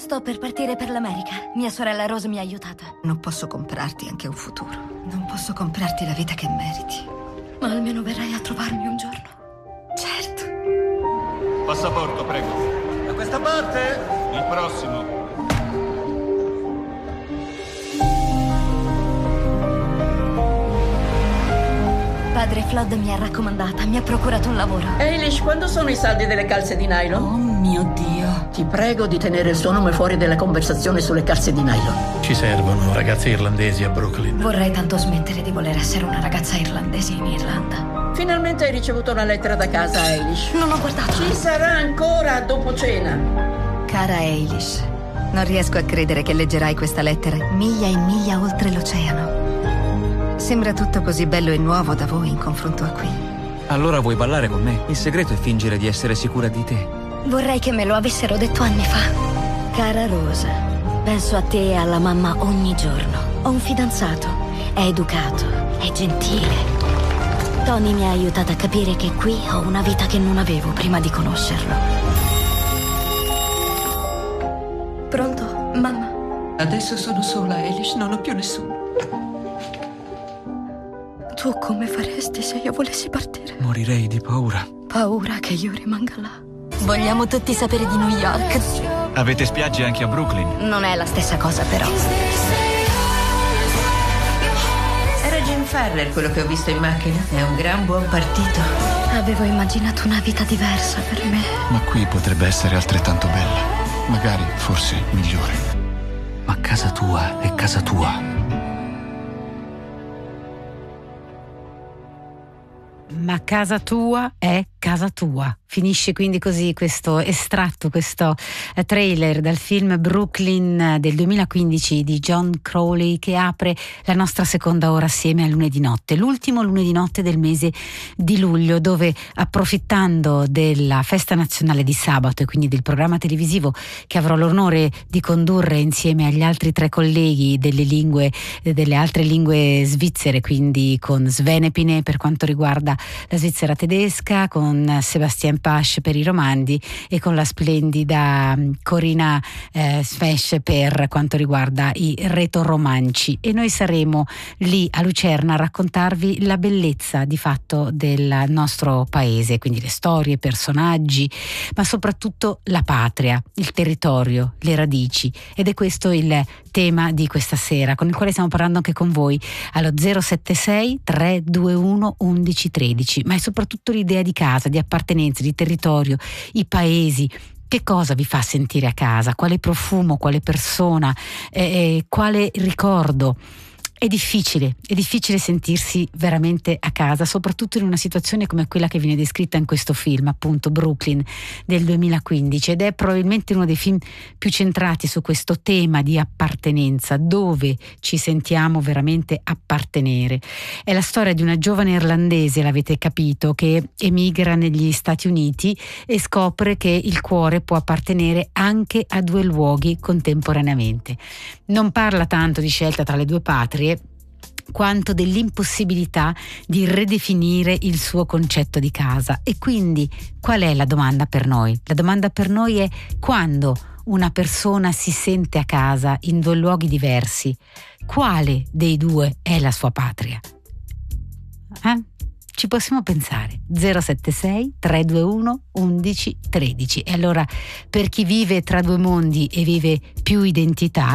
Sto per partire per l'America. Mia sorella Rose mi ha aiutata. Non posso comprarti anche un futuro. Non posso comprarti la vita che meriti. Ma almeno verrai a trovarmi un giorno. Certo. Passaporto, prego. Da questa parte? Il prossimo. Padre Flood mi ha raccomandata, mi ha procurato un lavoro. Eilish, quando sono i saldi delle calze di nylon? Oh mio Dio. Ti prego di tenere il suo nome fuori dalla conversazione sulle calze di nylon. Ci servono ragazze irlandesi a Brooklyn. Vorrei tanto smettere di voler essere una ragazza irlandese in Irlanda. Finalmente hai ricevuto una lettera da casa, Eilish. Non ho guardato. Ci sarà ancora dopo cena. Cara Eilish, non riesco a credere che leggerai questa lettera miglia e miglia oltre l'oceano. Sembra tutto così bello e nuovo da voi in confronto a qui. Allora vuoi ballare con me? Il segreto è fingere di essere sicura di te. Vorrei che me lo avessero detto anni fa. Cara Rosa, penso a te e alla mamma ogni giorno. Ho un fidanzato, è educato, è gentile. Tony mi ha aiutato a capire che qui ho una vita che non avevo prima di conoscerlo. Pronto, mamma? Adesso sono sola, Eilish, non ho più nessuno. Tu come faresti se io volessi partire? Morirei di paura. Paura che io rimanga là. Vogliamo tutti sapere di New York. Avete spiagge anche a Brooklyn? Non è la stessa cosa, però. Era Jim Farrell quello che ho visto in macchina. È un gran buon partito. Avevo immaginato una vita diversa per me. Ma qui potrebbe essere altrettanto bella. Magari, forse, migliore. Ma casa tua è casa tua. Ma casa tua è casa tua. Finisce quindi così questo estratto, questo trailer dal film Brooklyn del 2015 di John Crowley, che apre la nostra seconda ora assieme a lunedì notte, l'ultimo lunedì notte del mese di luglio, dove, approfittando della festa nazionale di sabato e quindi del programma televisivo che avrò l'onore di condurre insieme agli altri 3 colleghi delle altre lingue svizzere, quindi con Svenepine per quanto riguarda la Svizzera tedesca, con Sebastian Pasch per i romandi e con la splendida Corina Svesch per quanto riguarda i retoromanci, e noi saremo lì a Lucerna a raccontarvi la bellezza di fatto del nostro paese, quindi le storie, i personaggi, ma soprattutto la patria, il territorio, le radici, ed è questo il tema di questa sera, con il quale stiamo parlando anche con voi allo 076 321 1113, ma è soprattutto l'idea di casa, di appartenenza, di territorio, i paesi. Che cosa vi fa sentire a casa? Quale profumo, quale persona, quale ricordo? È difficile sentirsi veramente a casa, soprattutto in una situazione come quella che viene descritta in questo film, appunto Brooklyn del 2015, ed è probabilmente uno dei film più centrati su questo tema di appartenenza, dove ci sentiamo veramente appartenere. È la storia di una giovane irlandese, l'avete capito, che emigra negli Stati Uniti e scopre che il cuore può appartenere anche a 2 luoghi contemporaneamente. Non parla tanto di scelta tra le 2 patrie, quanto dell'impossibilità di ridefinire il suo concetto di casa. E quindi qual è la domanda per noi? La domanda per noi è: quando una persona si sente a casa in 2 luoghi diversi, quale dei 2 è la sua patria? Ci possiamo pensare. 076 321 1113. E allora, per chi vive tra 2 mondi e vive più identità,